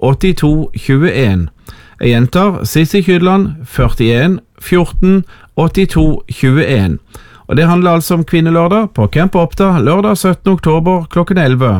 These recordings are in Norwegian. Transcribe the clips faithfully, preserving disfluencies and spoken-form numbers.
åttito tjueen. Jeg gjentar Sissi Kydland førtien fjorten åttito tjueen. Og det handler altså om kvinnelørdag på Camp Oppda lørdag syttende oktober klokken elleve.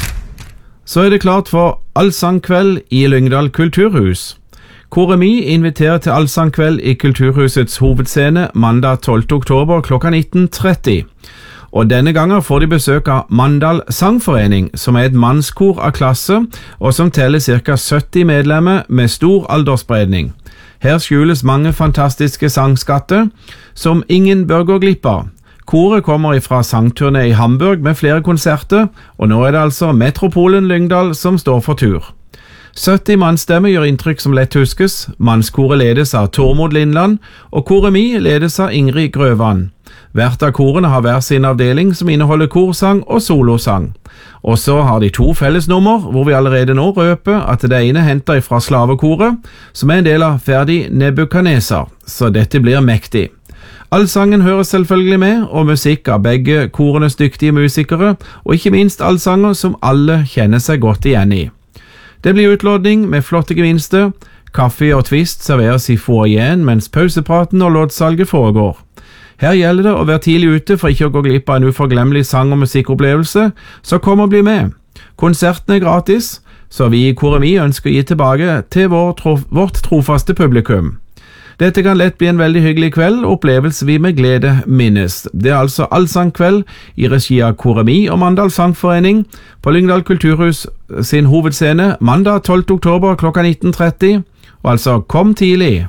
Så er det klart for allsangkveld i Lyngdal kulturhus. Koremi inviterer til allsangkveld i Kulturhusets hovedscene mandag tolvte oktober klokka nitten tretti. Og denne gangen får de besøk av Mandal Sangforening, som er et mannskor av klasse, og som teller ca. sytti medlemmer med stor aldersspredning. Her skjules mange fantastiske sangskatter, som ingen bør gå glipp av. Koret kommer fra sangturné i Hamburg med flere konserter, og nå er det altså Metropolen Lyngdal som står for tur. sytti mannstemmer gjør inntrykk som lett huskes. Mannskoret ledes av Tormod Lindland, og Koremi ledes av Ingrid Grøvan. Hvert av korene har hver sin avdeling som inneholder korsang og solosang. Og så har de to fellesnummer, hvor vi allerede nå røper at det ene henter fra slavekoret, som er en del av Ferdi Nebuchadnezzar, så dette blir mektig. Allsangen høres selvfølgelig med, og musikk av begge korenes dyktige musikere, og ikke minst allsanger som alle kjenner seg godt igjen i. Det blir utlodning med flotte gevinster. Kaffe og twist serveres i foajeen mens pausepraten og loddsalget foregår. Her gjelder det å være tidlig ute for ikke å gå glipp av en uforglemmelig sang- og musikkopplevelse, så kom og bli med. Konserten er gratis, så vi i Koremi ønsker å gi tilbake til vår trof- vårt trofaste publikum. Dette kan lett bli en veldig hyggelig kveld, opplevelse vi med glede minnes. Det er altså allsangkveld i regi av Koremi og Mandal Sangforening på Lyngdal kulturhus sin hovedscene mandag tolvte oktober klokka nitten tretti, og altså kom tidlig.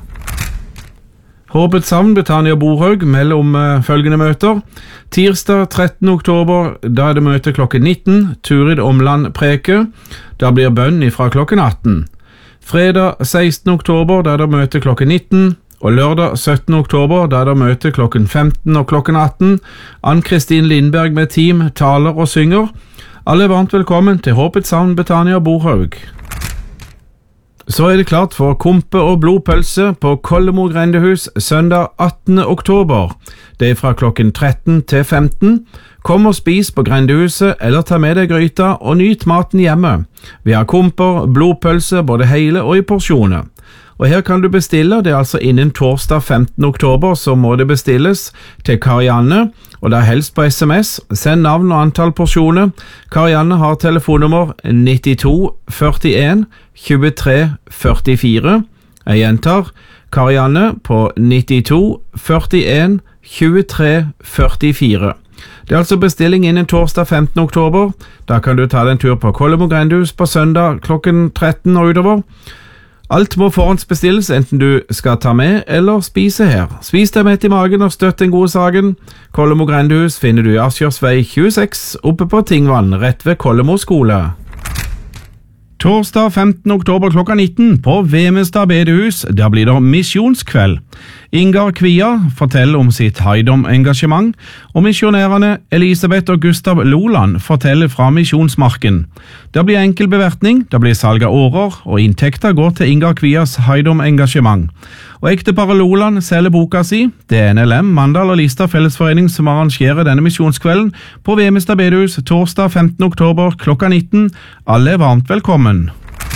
Håpets Savn, Betania Borhaug mellom uh, følgende møter. Tirsdag trettende oktober, da er det møte klokken nitten, Turid Omland preke. Da blir bønn ifra klokken atten. Fredag sekstende oktober, da er det møte klokken nitten, og lørdag syttende oktober, da er det møte klokken femten og klokken atten. Ann-Kristin Lindberg med team taler og synger. Alle er varmt velkommen til Håpets Savn, Betania Borhaug. Så er det klart for kompe og blodpølse på Kollemo grendehus søndag attende oktober. Det er fra klokken tretten til femten. Kom og spis på grendehuset, eller ta med deg gryta og nyt maten hjemme. Vi har komper, blodpølse, både hele og i porsjoner. Og her kan du bestille, det er altså innen torsdag femtende oktober, så må det bestilles til Karianne, og det er helst på sms. Send navn og antall porsjoner. Karianne har telefonnummer nittito førtien tjuetre førtifire. Jeg gjentar, Karianne på nittito førtien tjuetre førtifire. Det er altså bestilling innen torsdag femtende oktober. Da kan du ta deg en tur på Kollemo grendehus på søndag klokken tretten og utover. Alt må forhåndsbestilles, enten du skal ta med eller spise her. Spis deg mett i magen og støtt den gode saken. Kollemo grendehus finner du i Asjørsvei tjueseks, oppe på Tingvann, rett ved Kollemo skole. Torsdag femtende oktober klokka nitten på Vemestad bedehus, da blir det misjonskveld. Ingar Kvia forteller om sitt Haidom-engasjement, og misjonærene Elisabeth og Gustav Loland forteller fra misjonsmarken. Det blir enkel bevertning, det blir salg av årer, og inntekter går til Ingar Kvias Haidom-engasjement. Og ekteparet Loland selger boka si. Det er N L M, Mandal og Lista fellesforening som arrangerer denne misjonskvelden på Vemestad bedehus torsdag femtende oktober klokka nitten. Alle er varmt velkommen.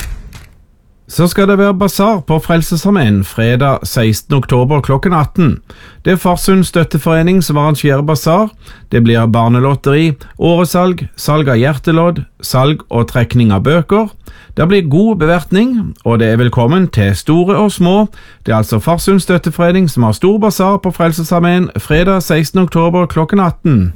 Så skal det være basar på Frelsesarmeen fredag sekstende oktober klokken atten. Det er Farsund støtteforening som arrangerer basar. Det blir barnelotteri, åresalg, salg av hjertelodd, salg og trekning av bøker. Det blir god bevertning, og det er velkommen til store og små. Det er altså Farsund støtteforening som har stor basar på Frelsesarmeen fredag sekstende oktober klokken atten.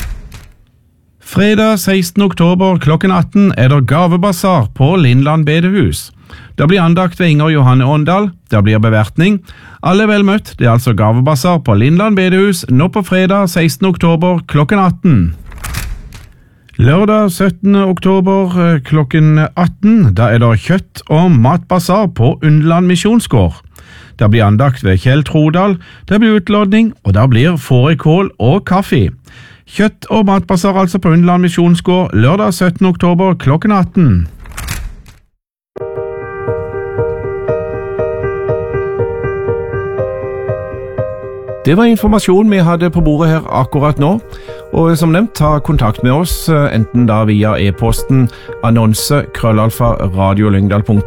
Fredag sekstende oktober klokken atten er det gavebasar på Lindland bedehus. Det blir andakt ved Inger Johanne Åndal, det blir bevertning. Alle er vel møtt, det er altså gavebasar på Lindland bedehus nå på fredag sekstende oktober klokken atten. Lørdag syttende oktober klokken atten, da er det kjøtt- og matbasar på Underland misjonsgård. Det blir andakt ved Kjell Trodal, det blir utlodning, og det blir fårikål og kaffe. Kjøtt- og matbasar altså på Underland misjonsgård lørdag syttende oktober klokken atten. Det var informasjon vi hadde på bordet her akkurat nå, og som nevnt, ta kontakt med oss, enten da via e-posten annonse krøllalfa radiolyngdal punktum